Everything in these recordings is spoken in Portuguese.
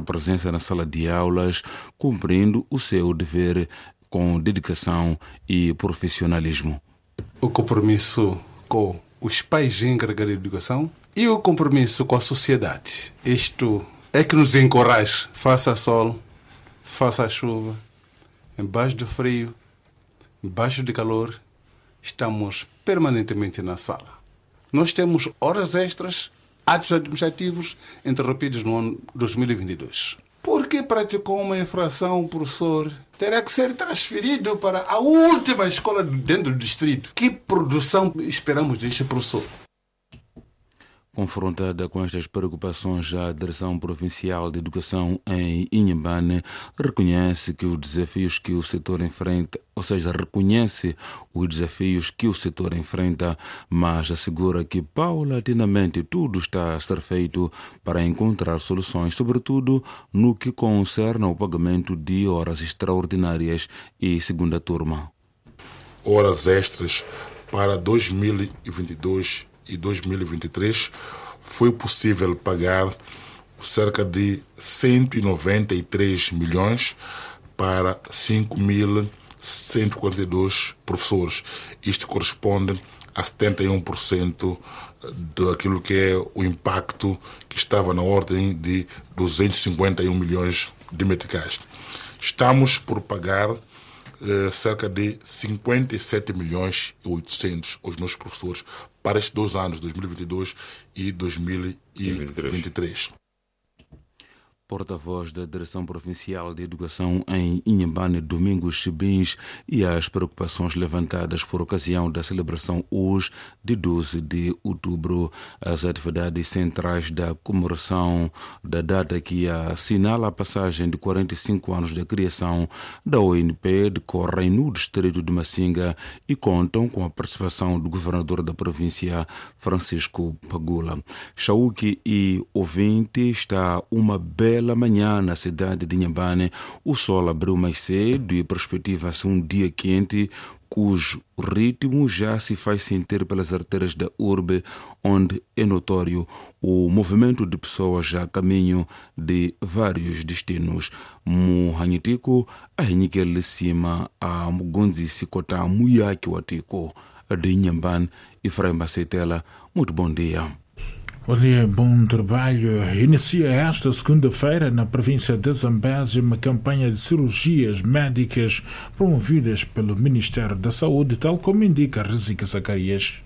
presença na sala de aulas, cumprindo o seu dever com dedicação e profissionalismo. O compromisso com os pais encarregados de educação e o compromisso com a sociedade. Isto é que nos encoraja, faça sol, faça chuva, embaixo do frio, embaixo de calor, estamos permanentemente na sala. Nós temos horas extras, atos administrativos interrompidos no ano 2022. Porque praticou uma infração, o professor terá que ser transferido para a última escola dentro do distrito. Que produção esperamos deste professor? Confrontada com estas preocupações, a Direção Provincial de Educação em Inhambane reconhece que os desafios que o setor enfrenta, reconhece os desafios que o setor enfrenta, mas assegura que paulatinamente tudo está a ser feito para encontrar soluções, sobretudo no que concerne ao pagamento de horas extraordinárias e segunda turma. Horas extras para 2022 e 2023 foi possível pagar cerca de 193 milhões para 5.142 professores. Isto corresponde a 71% daquilo que é o impacto que estava na ordem de 251 milhões de meticais. Estamos por pagar cerca de 57 milhões e 800 aos nossos professores para estes 2 anos, 2022 e 2023. Porta-voz da Direção Provincial de Educação em Inhambane, Domingos Chibins, e as preocupações levantadas por ocasião da celebração hoje, de 12 de outubro, as atividades centrais da comemoração da data que assinala a passagem de 45 anos da criação da ONP decorrem no distrito de Massinga e contam com a participação do governador da província, Francisco Pagula. Chauque e ouvinte, está uma bela manhã na cidade de Inhambane. O sol abriu mais cedo e perspectiva-se um dia quente, cujo ritmo já se faz sentir pelas artérias da urbe, onde é notório o movimento de pessoas a caminho de vários destinos. Muhanitiko, a Henikel Cima, a Mugonzi Sikota, Muyaki Watiko, de Inhambane, e Frei Macetela. Muito bom dia. Olha, bom trabalho. Inicia esta segunda-feira na província de Zambésia uma campanha de cirurgias médicas promovidas pelo Ministério da Saúde, tal como indica Rezika Zacarias.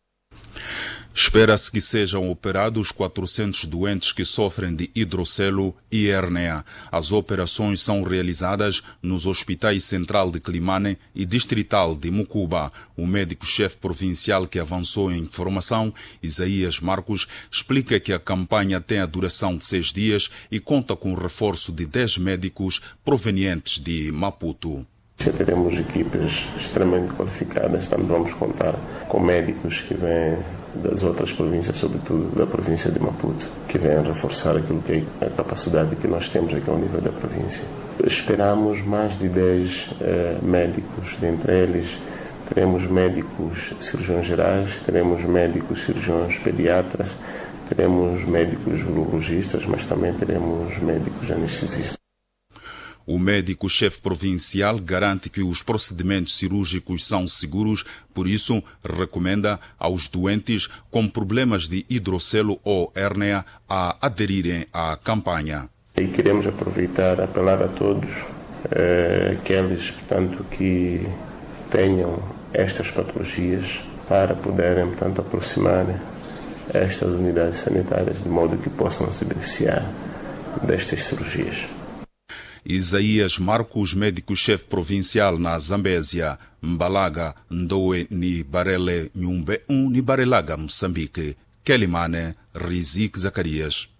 Espera-se que sejam operados 400 doentes que sofrem de hidrocelo e hérnia. As operações são realizadas nos hospitais Central de Climane e Distrital de Mucuba. O médico-chefe provincial que avançou em formação, Isaías Marcos, explica que a campanha tem a duração de 6 dias e conta com o reforço de 10 médicos provenientes de Maputo. Teremos equipes extremamente qualificadas, também vamos contar com médicos que vêm das outras províncias, sobretudo da província de Maputo, que vêm reforçar aquilo que é a capacidade que nós temos aqui ao nível da província. Esperamos mais de 10 médicos, dentre eles teremos médicos cirurgiões gerais, teremos médicos cirurgiões pediatras, teremos médicos urologistas, mas também teremos médicos anestesistas. O médico-chefe provincial garante que os procedimentos cirúrgicos são seguros, por isso recomenda aos doentes com problemas de hidrocelo ou hérnia a aderirem à campanha. E queremos aproveitar, apelar a todos, aqueles, portanto, que tenham estas patologias, para poderem, portanto, aproximar estas unidades sanitárias de modo que possam se beneficiar destas cirurgias. Isaías Marcos, médico-chefe provincial na Zambésia, Mbalaga, Ndoe, ni Barele, Nhumbe, ni Barelaga, Moçambique, Kelimane, Rizik Zacarias.